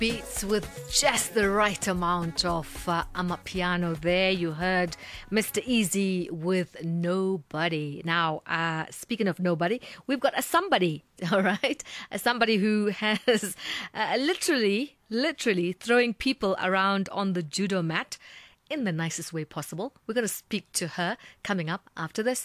beats with just the right amount of amapiano there. You heard Mr. Easy with Nobody. Now, speaking of nobody, we've got a somebody, all right? A somebody who has literally throwing people around on the judo mat in the nicest way possible. We're going to speak to her coming up after this.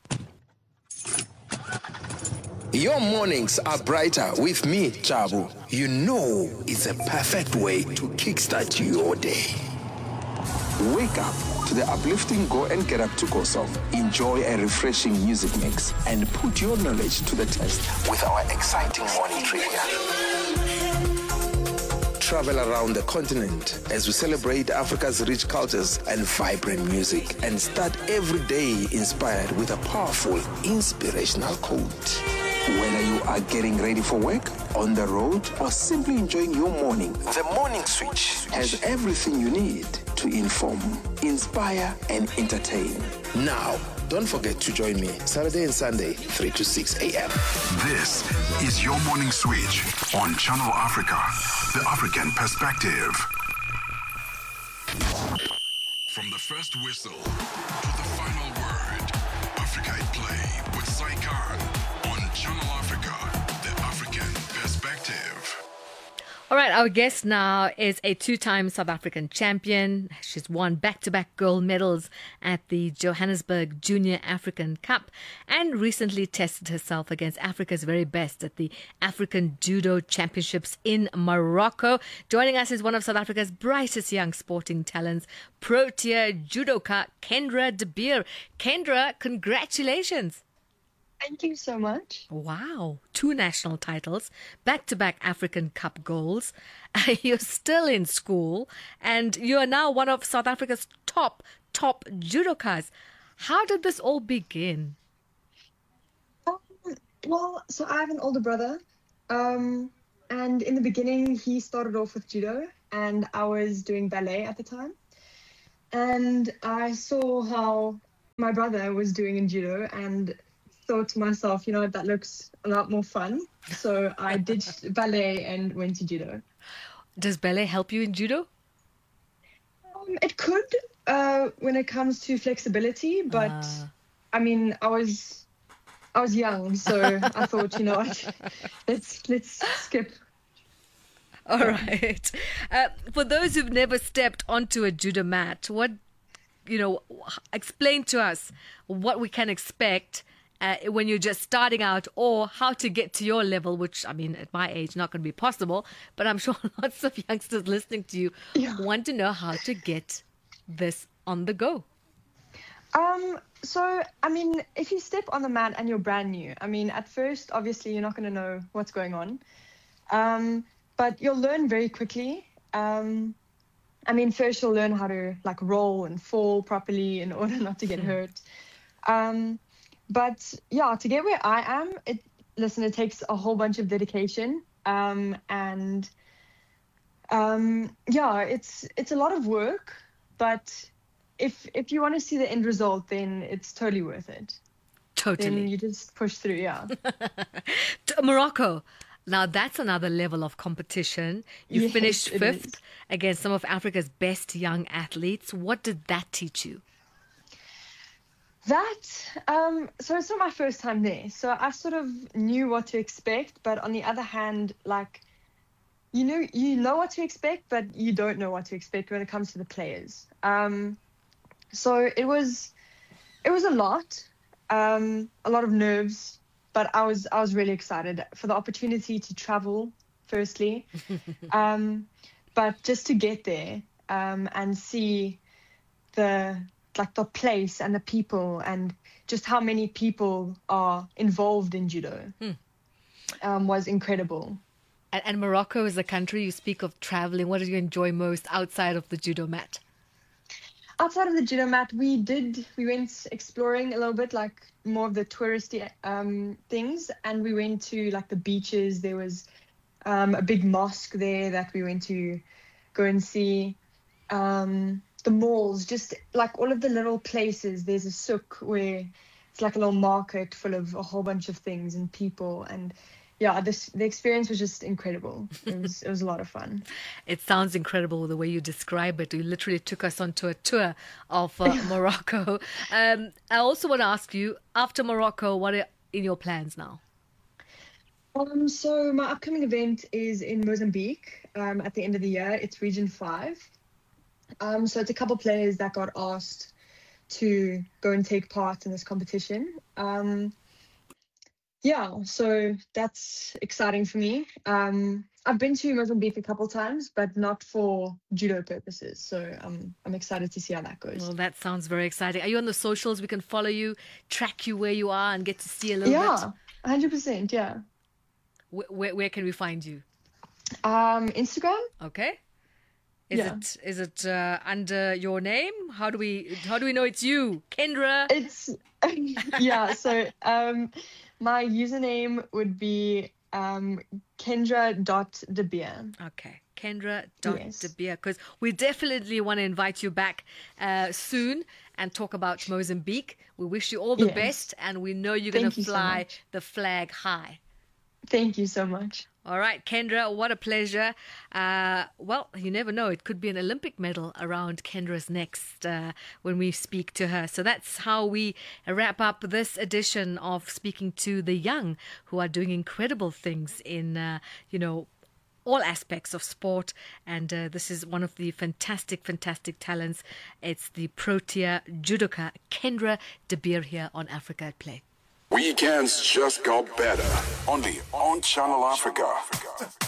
Your mornings are brighter with me, Chabu. You know it's a perfect way to kickstart your day. Wake up to the uplifting Go and Get Up to Go song. Enjoy a refreshing music mix and put your knowledge to the test with our exciting morning trivia. Travel around the continent as we celebrate Africa's rich cultures and vibrant music, and start every day inspired with a powerful, inspirational quote. Whether you are getting ready for work, on the road, or simply enjoying your morning, the Morning Switch has everything you need to inform, inspire, and entertain. Now, don't forget to join me Saturday and Sunday, 3 to 6 a.m. This is your Morning Switch on Channel Africa, the African perspective. From the first whistle to the final word, Africa at Play with Sai Khan on Channel Africa, the African perspective. All right, our guest now is a two-time South African champion. She's won back-to-back gold medals at the Johannesburg Junior African Cup and recently tested herself against Africa's very best at the African Judo Championships in Morocco. Joining us is one of South Africa's brightest young sporting talents, pro-tier judoka Kendra de Beer. Kendra, congratulations. Thank you so much. Wow. 2 national titles, back-to-back African Cup golds. You're still in school and you are now one of South Africa's top judokas. How did this all begin? Well, so I have an older brother. And in the beginning, he started off with judo and I was doing ballet at the time. And I saw how my brother was doing in judo and thought to myself, you know, that looks a lot more fun. So I did ballet and went to judo. Does ballet help you in judo? It could when it comes to flexibility, but I mean, I was young, so I thought, you know what, let's skip. All right. For those who've never stepped onto a judo mat, explain to us what we can expect when you're just starting out, or how to get to your level, which, I mean, at my age, not going to be possible, but I'm sure lots of youngsters listening to you want to know how to get this on the go. So, I mean, if you step on the mat and you're brand new, I mean, at first, obviously, you're not going to know what's going on, but you'll learn very quickly. I mean, first you'll learn how to, like, roll and fall properly in order not to get hurt. But yeah, to get where I am, it takes a whole bunch of dedication. It's a lot of work, but if you want to see the end result, then it's totally worth it. Totally. Then you just push through, yeah. Morocco. Now, that's another level of competition. You finished 5th against some of Africa's best young athletes. What did that teach you? So it's not my first time there. So I sort of knew what to expect, but on the other hand, like, you know what to expect, but you don't know what to expect when it comes to the players. So it was a lot of nerves, but I was really excited for the opportunity to travel, firstly, but just to get there and see the place and the people and just how many people are involved in judo was incredible. And Morocco is a country, you speak of traveling. What did you enjoy most outside of the judo mat? Outside of the judo mat, we went exploring a little bit, like more of the touristy things, and we went to like the beaches. There was a big mosque there that we went to go and see. The malls, just like all of the little places. There's a souk where it's like a little market full of a whole bunch of things and people, and yeah, the experience was just incredible. It was a lot of fun. It sounds incredible the way you describe it. You literally took us onto a tour of Morocco. I also want to ask you, after Morocco, what are in your plans now? So my upcoming event is in Mozambique at the end of the year. It's Region 5. So it's a couple players that got asked to go and take part in this competition. Yeah, so that's exciting for me. I've been to Mozambique a couple times, but not for judo purposes. So I'm excited to see how that goes. Well, that sounds very exciting. Are you on the socials? We can follow you, track you where you are, and get to see a little Yeah, 100%. Yeah. Where can we find you? Instagram. Okay. Yeah. Is it under your name? How do we know it's you, Kendra? It's yeah. So my username would be Kendra.debeer. Okay, Kendra.debeer, because we definitely want to invite you back soon and talk about Mozambique. We wish you all the best, and we know you're going to fly the flag high. Thank you so much. All right, Kendra, what a pleasure. Well, you never know. It could be an Olympic medal around Kendra's next when we speak to her. So that's how we wrap up this edition of Speaking to the Young, who are doing incredible things in, all aspects of sport. And this is one of the fantastic, fantastic talents. It's the Protea judoka, Kendra DeBeer, here on Africa at Play. Weekends just got better. Only on Channel Africa.